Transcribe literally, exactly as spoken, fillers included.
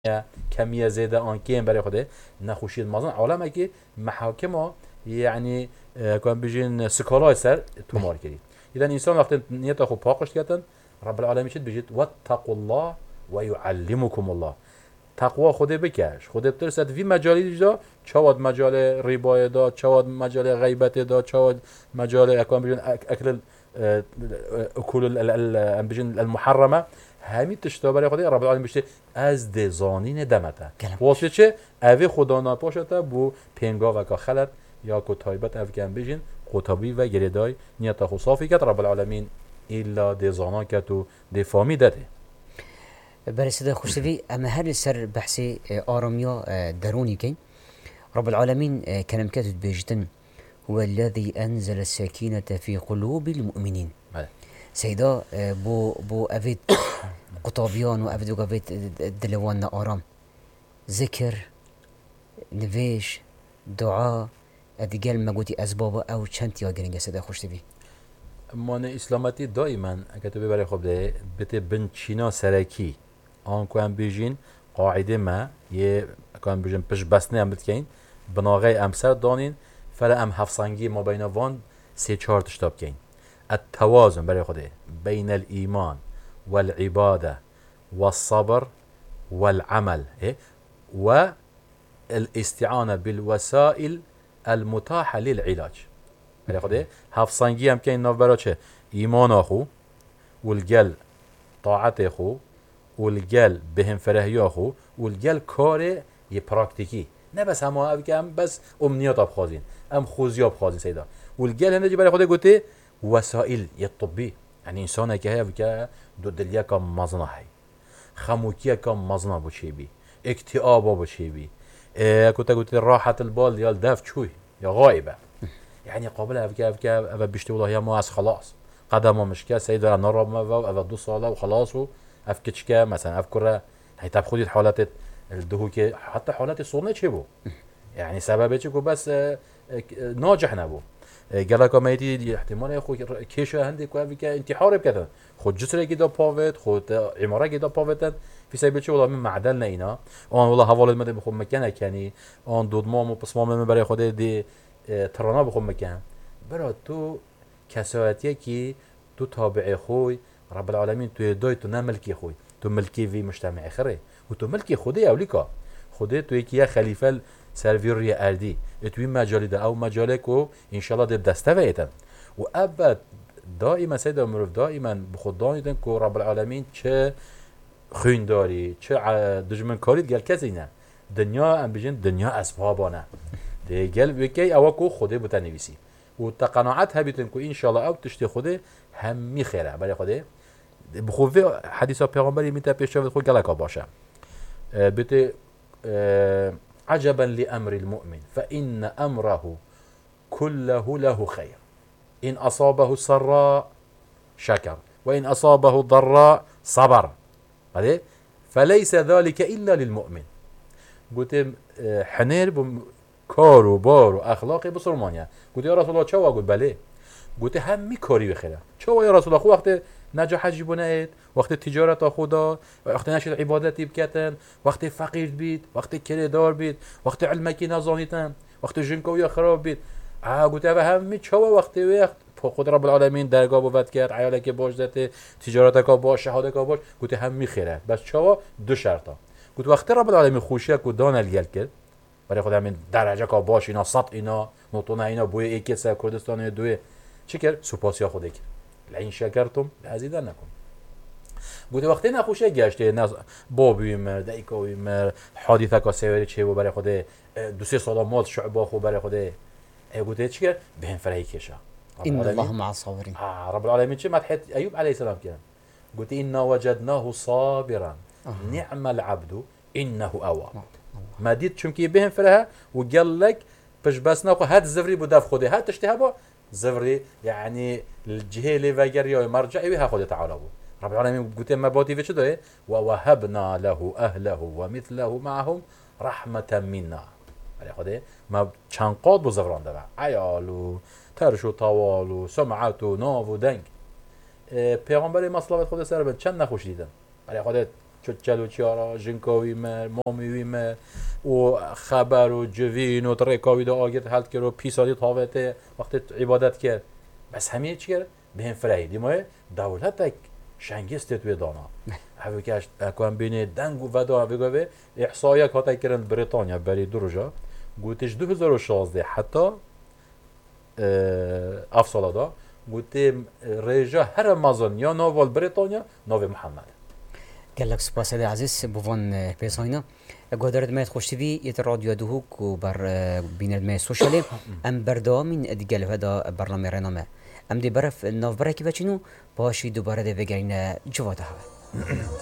کمیه زیاده آن کیم برای خوده نخوشید مازن عالمه که محاکم ها یعنی کن بيجين سكالای سر تومار كري إذا إنسان وقت نيته خو باقش كتن رب العالمين شد بيجيت واتقوا الله ويعلمكم الله تقوا خوده بکش خوده بترسد في مجالی دا چواد مجال ربای دا چواد مجال غیبت دا چواد مجال اکان بيجين اكل اكل بيجين المحرمه همین تشتابری خودی رب العالمین بشه از دزانین دمته واسه چه اوی خدا نپاشته بو پنگا و که خلط یا که تایبت اوی کن بجین قطبی و گریدای نیت خصافی کد رب العالمین ایلا دزانا کد و دفامی داده برسده خوشتوی اما هر سر بحثی آرامیا درونی کن رب العالمین کنم کتد بیجتن هو الذي أنزل السكينة في قلوب المؤمنين سيدا بو بو أفيد قطابيان وأفيد وقفيد دلوان آرام ذكر نفيش دعاء أدقال ما قوتي أسبابا أو چند يا گرنگ سيدا خوش تبي من إسلامتي دائما أكتبه برای خوب ده بته بنچینا سرکی آن کوام بیجین قاعده ما یه کوام بیجین پش بسنه هم بتکین بناغه امسر دانین فلا ام حفصانگی ما بین وان سه چهار تشتاب کین التوازن برای خوده بين الإيمان والعبادة والصبر والعمل والاستعانة بالوسائل المتاحة للعلاج برای خوده حفصانگی هم که این ناف برای چه ایمان آخو والجل طاعت اخو والجل بهم فرهی آخو والجل کار یه پراکتیکی نه بس همه اوی که هم بس امنیات آب خوازین ام خوزیاب خوازین سیدا والجل هنده جی برای خوده گوته وسائل الطبي يعني انسان که هی که دو دلیا کم مزنا هی خموکیا کم مزنا بچی بی اکتئاب بچی بی كنت قلت راحة البال يا الداف شوي يا غائبة يعني قابلها في كيف كيف أبى بيشتي والله يا ماس خلاص قدمه مش كا سيد أنا رب ما فو أبى دو صالة وخلاص أفكتش كا مثلا أفكره هي تاب خدي حالات الدهوك حتى حالات الصونة شبو يعني سبب شكو بس ناجح نبو قال لك ما يدي احتمال اخو كيشو عندي كوافي كا انتحار بكذا خود جسر كده باوت خود عماره كده باوتن في سبب شو والله من معدلنا اینا آن والله حوالي مده بخوم مكانه کنی آن دودمام و پسمام من برای خود دی ترانا بخوم مکان برای تو کسایتیه کی تو تابع خوی رب العالمین تو دای تو نملکی خوی تو ملکی وی مجتمع خره و تو ملکی خودی اولیکا خودی تو یکی خلیفه سرویری اردی اتوی مجالی ده او مجاله کو انشالله ده دسته ویتن و ابد دائما سيد امروف دائما بخدان يدن كو رب العالمين چه خوين داري چه دجمن كاريد قال كزينه دنيا ام بيجن دنيا اسبابانه دي قال بكي اوكو خوده بتنويسي و تقناعات هبيتن كو ان شاء الله او تشتي خوده همي خيره بري خوده بخوفي حديث پیغمبر ميتا پیشاوت خو گلکا باشه بت عجبا لامر المؤمن فان امره كله له خير إن أصابه السراء شكر وإن أصابه الضراء صبر فليس ذلك إلا للمؤمن قلت حنير كارو بارو أخلاقي بسرمانيا قلت يا رسول الله شو أقول بله قلت همي كاري بخيره شو يا رسول الله خو وقت نجاح جيبونات وقت تجارة خدا وقت نشد عبادتي بكتن وقت فقير بيت وقت كريدار بيت وقت علمك نزانيتن وقت جنكوية خراب بيت آه قلت أبا همي شو وقتی وقت خود رب العالمین درگاه بود کرد عیاله که باش داده تجارت کا باش شهادت کا باش گفت هم میخیره بس چوا دو شرطا گفت وقتی رب العالمین خوشیه کو دانل گل کرد برای خود همین درجه کا باش اینا صد اینا نوتونه اینا بوی یک سر کردستان دوی چی کرد سپاسیا خود کرد لئن شکرتم لازیدنکم گفت وقتی نخوشه گشته نه بابی مر دایکوی مر حادثه کا سوری چه و برای خود دو سه سال مال شعبا خو برای خود گفت چی کرد بهم فرهی کشه إن الله مع الصابرين آه رب العالمين شو ما تحت أيوب عليه السلام كان قلت إنا وجدناه صابرا آه. نعم العبد إنه أواب ما ديت شو كي بهم فرها وقال لك بش بس ناقو هاد زفري بداف خده هاد تشتهى بو زفري يعني الجهة اللي فجر يا مرجع يها خده تعالى بو رب العالمين قلت ما باتي في شده ووهبنا له أهله ومثله معهم رحمة منا على خده ما كان قاد بزفران ده عيالو ترش و طوال و سمعت و ناو و دنگ پیغمبر مصلحت خود سر به چند نخوش دیدن برای خودت چلو چیارا جنکاوی ما مامیوی ما و خبر و جوین و ترکاوی دا آگت حالت کرد و پیسالی طاوته وقت عبادت کرد بس همه چی کرد به هم فرایدی ما دولت یک شنگست توی دانا هفته که اکوان بینه دنگ و ودا بگوه احصایه که هاته کردن بریتانیا برای درجا گوتش دو هزار و شازده حتی اف سالا دا گوتیم رجا هر مازن یا نوال بریتانیا نوال محمد قال لك سباس هذا عزيز بوفون بيساينا قدرت ما تخش في يتراديو دوهوك وبر بين الماء سوشيالي ام بردا من ادقال هذا برنامج رنامه ام دي برف ناف برا كيفاشينو باشي دوباره دي بگرينا جواتها